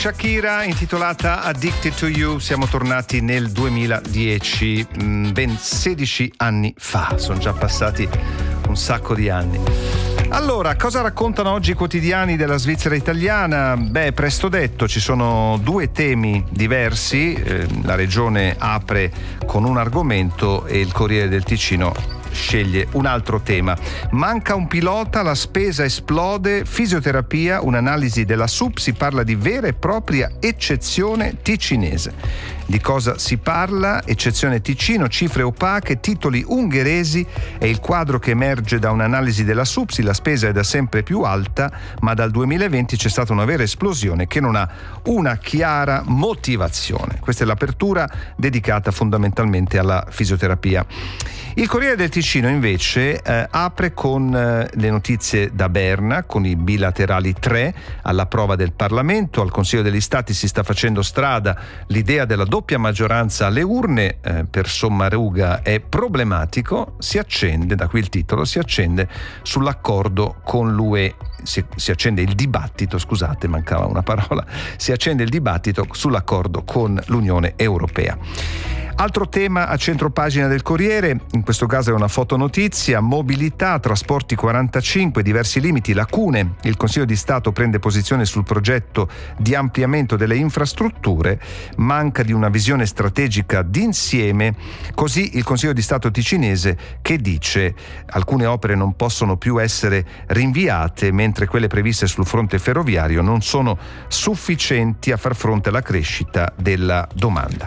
Shakira, intitolata Addicted to You. Siamo tornati nel 2010, ben 16 anni fa. Sono già passati un sacco di anni. Allora, cosa raccontano oggi i quotidiani della Svizzera italiana? Beh, presto detto, ci sono due temi diversi. La regione apre con un argomento e il Corriere del Ticino sceglie un altro tema. Manca un pilota, la spesa esplode, fisioterapia, un'analisi della SUP, si parla di vera e propria eccezione ticinese. Di cosa si parla? Eccezione Ticino, cifre opache, titoli ungheresi è il quadro che emerge da un'analisi della SUPSI. La spesa è da sempre più alta, ma dal 2020 c'è stata una vera esplosione che non ha una chiara motivazione. Questa è l'apertura dedicata fondamentalmente alla fisioterapia. Il Corriere del Ticino invece apre con le notizie da Berna, con i bilaterali 3 alla prova del Parlamento. Al Consiglio degli Stati si sta facendo strada l'idea della doppia maggioranza alle urne, per Sommaruga è problematico, si accende, da qui il titolo, si accende sull'accordo con l'UE, si accende il dibattito, scusate, mancava una parola, si accende il dibattito sull'accordo con l'Unione Europea. Altro tema a centropagina del Corriere, in questo caso è una fotonotizia: mobilità, trasporti 45, diversi limiti, lacune. Il Consiglio di Stato prende posizione sul progetto di ampliamento delle infrastrutture, manca di una visione strategica d'insieme, così il Consiglio di Stato ticinese che dice alcune opere non possono più essere rinviate, mentre quelle previste sul fronte ferroviario non sono sufficienti a far fronte alla crescita della domanda.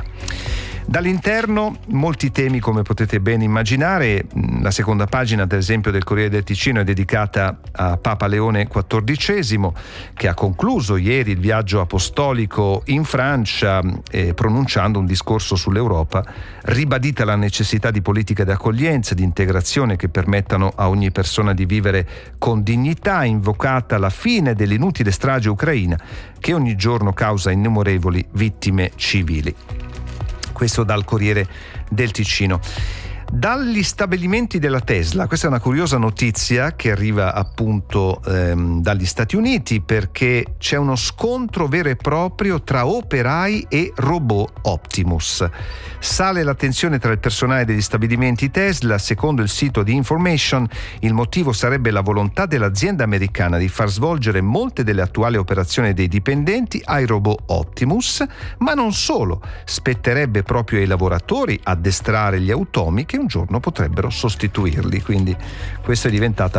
Dall'interno molti temi, come potete ben immaginare. La seconda pagina, ad esempio, del Corriere del Ticino è dedicata a Papa Leone XIV, che ha concluso ieri il viaggio apostolico in Francia, pronunciando un discorso sull'Europa, ribadita la necessità di politiche d'accoglienza, di integrazione che permettano a ogni persona di vivere con dignità, invocata la fine dell'inutile strage ucraina che ogni giorno causa innumerevoli vittime civili. Questo dal Corriere del Ticino. Dagli stabilimenti della Tesla, questa è una curiosa notizia che arriva appunto dagli Stati Uniti, perché c'è uno scontro vero e proprio tra operai e robot Optimus. Sale la tensione tra il personale degli stabilimenti Tesla. Secondo il sito di Information, il motivo sarebbe la volontà dell'azienda americana di far svolgere molte delle attuali operazioni dei dipendenti ai robot Optimus, ma non solo, spetterebbe proprio ai lavoratori addestrare gli automi che un giorno potrebbero sostituirli. Quindi questa è diventata